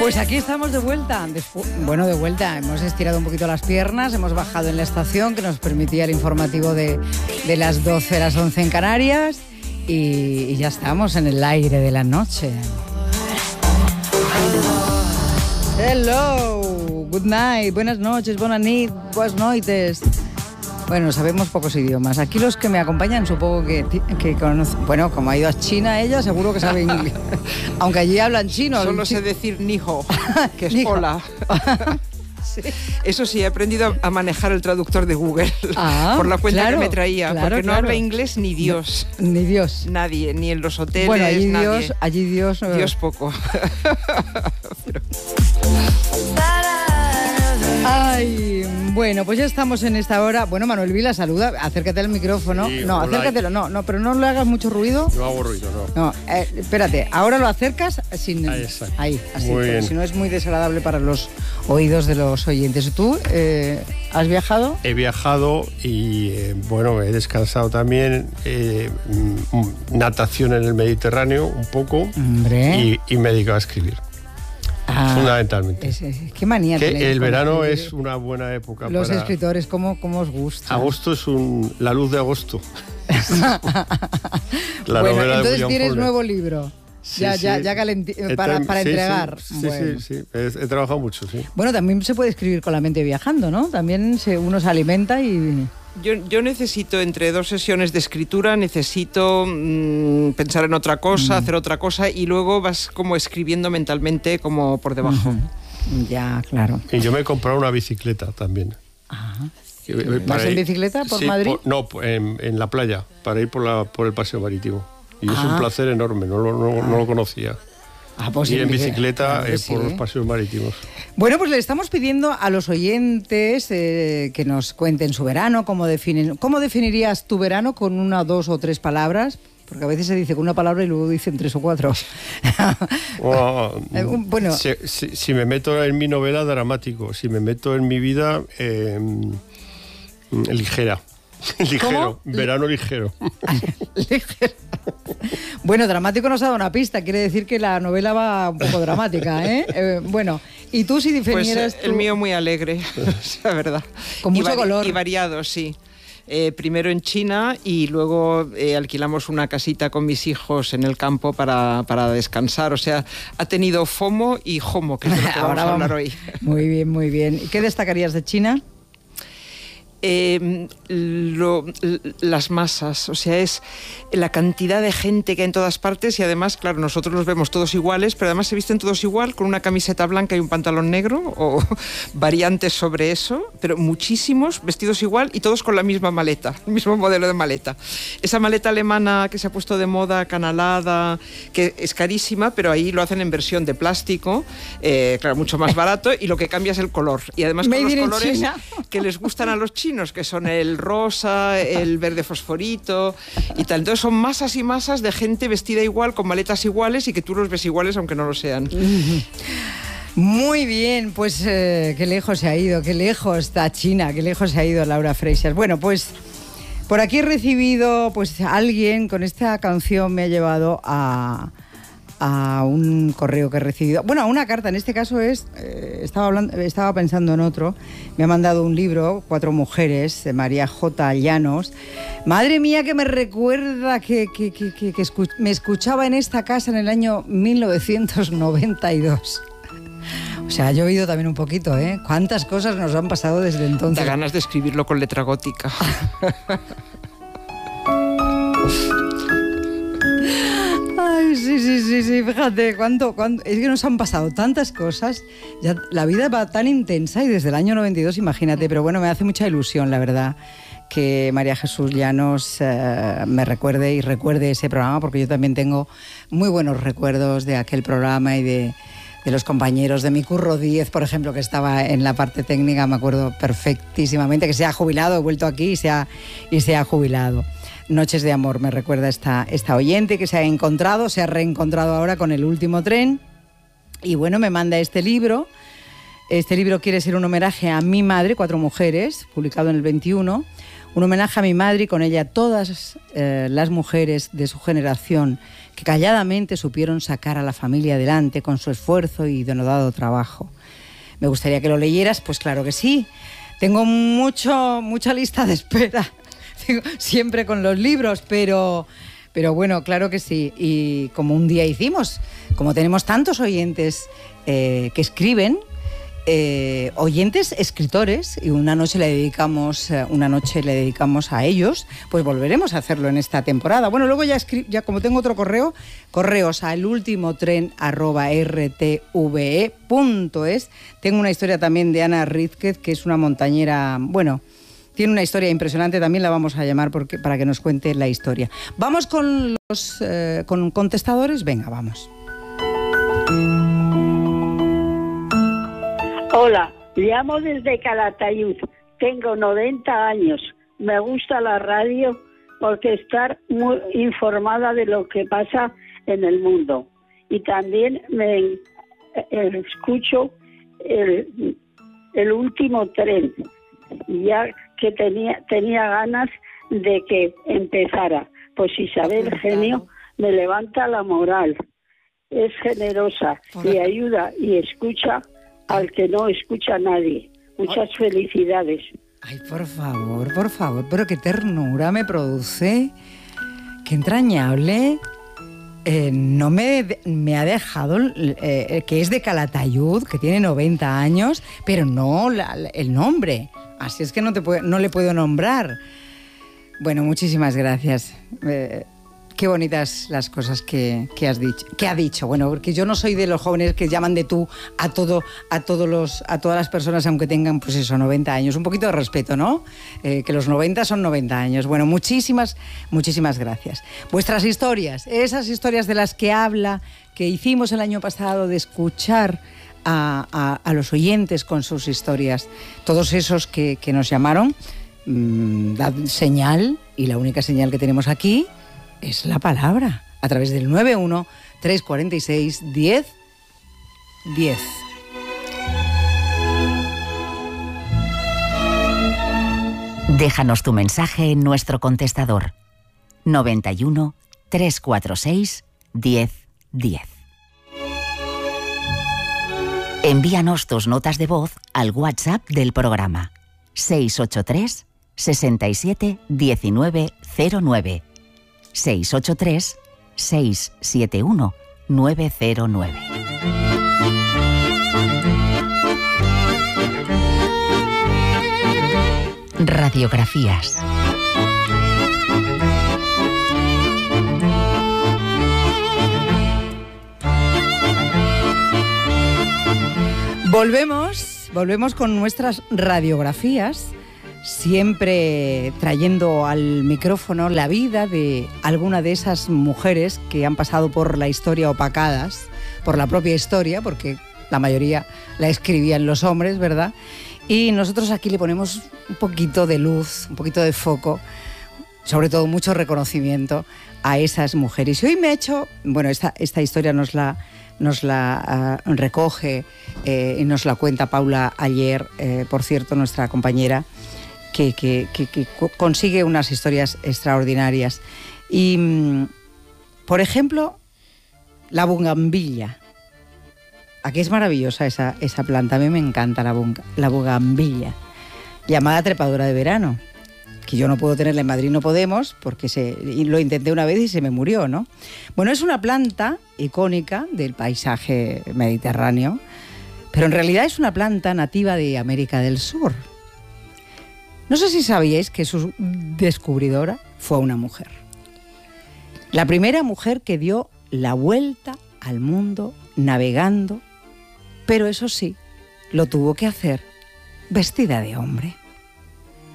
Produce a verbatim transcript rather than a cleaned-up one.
Pues aquí estamos de vuelta. Despu- bueno, de vuelta. Hemos estirado un poquito las piernas, hemos bajado en la estación que nos permitía el informativo de, de las doce a las once en Canarias y, y ya estamos en el aire de la noche. Hello, good night, buenas noches, buenas nit, buenas noites. Bueno, sabemos pocos idiomas. Aquí los que me acompañan supongo que, que conocen. Bueno, como ha ido a China ella, seguro que sabe inglés. Aunque allí hablan chino. Solo sé decir ni hao, que es Ni hao. hola. Sí. Eso sí, he aprendido a manejar el traductor de Google Ah, por la cuenta claro, que me traía, claro, porque no claro. habla inglés ni Dios. No, ni Dios. Nadie, ni en los hoteles, Bueno, allí nadie. Dios, allí Dios. eh, Dios poco. Pero- Ay, bueno, pues ya estamos en esta hora. Bueno, Manuel Vila, saluda, acércate al micrófono. Sí, no, hola. acércatelo, no, no, pero no le hagas mucho ruido. No hago ruido, no. No, eh, espérate, ahora lo acercas sin... Ahí está. Ahí, así, Muy porque bien. si no es muy desagradable para los oídos de los oyentes. ¿Tú eh, has viajado? He viajado y, eh, bueno, he descansado también. eh, mm, natación en el Mediterráneo, un poco. Hombre. Y, y me he dedicado a escribir, Ah, fundamentalmente. es- es- qué manía Que tenéis el con verano escribir. es una buena época Los para... escritores, ¿cómo, cómo os gusta? Agosto es un, la luz de agosto. La Bueno, novela de entonces William tienes Faulkner. nuevo libro. Sí, ya, sí. ya, ya calenti- He para, tra- para sí, entregar. Sí, Bueno. sí, sí. He, he trabajado mucho, sí. Bueno, también se puede escribir con la mente viajando, ¿no? También se, uno se alimenta y... Yo, yo necesito, entre dos sesiones de escritura, necesito mm, pensar en otra cosa, hacer otra cosa, y luego vas como escribiendo mentalmente como por debajo. Ya, claro. Y yo me he comprado una bicicleta también. Ajá. Que- eh, ¿Vas para en ir- bicicleta por Sí, Madrid? por- no, en, en la playa, para ir por, la, por el paseo marítimo. Y es Ah. un placer enorme, no, lo- no, no lo conocía. Ah, pues Ir en bici- bicicleta claro que eh, sí. por los paseos marítimos. Bueno, pues le estamos pidiendo a los oyentes eh, que nos cuenten su verano, cómo definen, cómo definirías tu verano con una, dos o tres palabras, porque a veces se dice con una palabra y luego dicen tres o cuatro. Oh, Eh, un- bueno. si, si- si me meto en mi novela, dramático. Si me meto en mi vida, eh, ligera. Ligero, ¿Cómo? verano ligero. Ligero. Bueno, dramático nos ha dado una pista, quiere decir que la novela va un poco dramática, ¿eh? Eh, bueno, y tú si Pues definieras eh, el tu- mío muy alegre, la verdad. Con Y mucho vari- color. Y variado, sí. Eh, primero en China y luego eh, alquilamos una casita con mis hijos en el campo para, para descansar. O sea, ha tenido FOMO y JOMO, que es de lo que vamos Ahora a hablar vamos. hoy. Muy bien, muy bien. ¿Y qué destacarías de China? Eh, lo- l- las masas, o sea, es la cantidad de gente que hay en todas partes y además, claro, nosotros los vemos todos iguales, pero además se visten todos igual, con una camiseta blanca y un pantalón negro o variantes sobre eso, pero muchísimos vestidos igual y todos con la misma maleta, el mismo modelo de maleta. Esa maleta alemana que se ha puesto de moda, canalada, que es carísima, pero ahí lo hacen en versión de plástico, eh, claro, mucho más barato, y lo que cambia es el color. Y además con Made los in colores China. que les gustan a los chinos, que son el rosa, el verde fosforito y tal. Entonces son masas y masas de gente vestida igual, con maletas iguales y que tú los ves iguales aunque no lo sean. Muy bien, pues eh, qué lejos se ha ido, qué lejos está China, qué lejos se ha ido Laura Freixas. Bueno, pues por aquí he recibido, pues alguien con esta canción me ha llevado a, a un correo que he recibido. Bueno, a una carta, en este caso es, eh, estaba, hablando, estaba pensando en otro, me ha mandado un libro, Cuatro mujeres, de María J. Llanos. Madre mía, que me recuerda que, que, que, que, que escu- me escuchaba en esta casa en el año mil novecientos noventa y dos. O sea, ha llovido también un poquito, ¿eh? ¿Cuántas cosas nos han pasado desde entonces? Da ganas de escribirlo con letra gótica. Ay, sí, sí, sí, sí, fíjate, cuánto, cuánto, es que nos han pasado tantas cosas, ya la vida va tan intensa y desde el año noventa y dos, imagínate, pero bueno, me hace mucha ilusión, la verdad, que María Jesús Llanos eh, me recuerde y recuerde ese programa, porque yo también tengo muy buenos recuerdos de aquel programa y de, de los compañeros, de mi Curro Díez, por ejemplo, que estaba en la parte técnica, me acuerdo perfectísimamente, que se ha jubilado, he vuelto aquí y se ha, y se ha jubilado. Noches de amor, me recuerda esta, esta oyente que se ha encontrado, se ha reencontrado ahora con El último tren y bueno, me manda este libro. Este libro quiere ser un homenaje a mi madre, Cuatro mujeres, publicado en el veintiuno. Un homenaje a mi madre y con ella a todas eh, las mujeres de su generación que calladamente supieron sacar a la familia adelante con su esfuerzo y denodado trabajo. Me gustaría que lo leyeras, pues claro que sí. Tengo mucho, mucha lista de espera, siempre con los libros, pero, pero bueno, claro que sí. Y como un día hicimos, como tenemos tantos oyentes eh, que escriben, Eh, oyentes, escritores, y una noche le dedicamos eh, una noche le dedicamos a ellos, pues volveremos a hacerlo en esta temporada. Bueno, luego ya, escri- ya como tengo otro correo, correos a elultimotren arroba r t v e punto es. Tengo una historia también de Ana Rízquez, que es una montañera, bueno, tiene una historia impresionante, también la vamos a llamar porque, para que nos cuente la historia. Vamos con los eh, con contestadores, venga, vamos. Hola, llamo desde Calatayud, tengo noventa años, me gusta la radio porque estar muy informada de lo que pasa en el mundo y también me eh, escucho el, el último tren, ya que tenía, tenía ganas de que empezara, pues Isabel Genio me levanta la moral, es generosa y ayuda y escucha al que no escucha a nadie. Muchas oh. felicidades. Ay, por favor, por favor, pero qué ternura me produce, qué entrañable. Eh, no me, me ha dejado, eh, que es de Calatayud, que tiene noventa años, pero no la, el nombre. Así es que no, te puedo, no le puedo nombrar. Bueno, muchísimas gracias. Eh, Qué bonitas las cosas que, que has dicho, que ha dicho. Bueno, porque yo no soy de los jóvenes que llaman de tú a todo, a todos los, a todas las personas, aunque tengan, pues eso, noventa años. Un poquito de respeto, ¿no? Eh, que los noventa son noventa años. Bueno, muchísimas, muchísimas gracias. Vuestras historias, esas historias de las que habla, que hicimos el año pasado, de escuchar a, a, a los oyentes con sus historias, todos esos que, que nos llamaron, mmm, dad señal, y la única señal que tenemos aquí es la palabra, a través del nueve uno, tres cuatro seis, diez, diez. Déjanos tu mensaje en nuestro contestador noventa y uno, trescientos cuarenta y seis, diez, diez. Envíanos tus notas de voz al WhatsApp del programa seis ocho tres, sesenta y siete, diecinueve, cero nueve. seis ocho tres, seis siete uno, nueve cero nueve. Radiografías. Volvemos, volvemos con nuestras radiografías, siempre trayendo al micrófono la vida de alguna de esas mujeres que han pasado por la historia opacadas, por la propia historia, porque la mayoría la escribían los hombres, ¿verdad? Y nosotros aquí le ponemos un poquito de luz, un poquito de foco, sobre todo mucho reconocimiento a esas mujeres. Y hoy me ha hecho, bueno, esta, esta historia nos la, nos la uh, recoge eh, y nos la cuenta Paula Aller, eh, por cierto, nuestra compañera, Que, que, que, que consigue unas historias extraordinarias. Y, por ejemplo, la bugambilla. Aquí es maravillosa esa, esa planta, a mí me encanta la, bunga, la bugambilla, llamada trepadora de verano, que yo no puedo tenerla en Madrid, no podemos, porque se, lo intenté una vez y se me murió, ¿no? Bueno, es una planta icónica del paisaje mediterráneo, pero en realidad es una planta nativa de América del Sur. No sé si sabíais que su descubridora fue una mujer. La primera mujer que dio la vuelta al mundo navegando, pero eso sí, lo tuvo que hacer vestida de hombre.